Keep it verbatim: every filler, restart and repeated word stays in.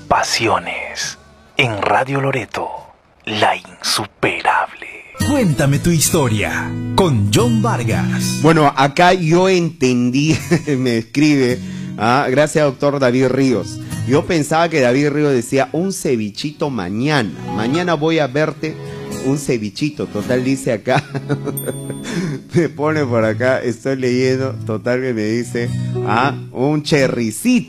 pasiones. En Radio Loreto, la insuperable. Cuéntame tu historia con John Vargas. Bueno, acá yo entendí, me escribe, ah, gracias doctor David Ríos. Yo pensaba que David Ríos decía un cevichito mañana. Mañana voy a verte un cevichito. Total dice acá, me pone por acá, estoy leyendo, total que me dice, ah, un cherricito.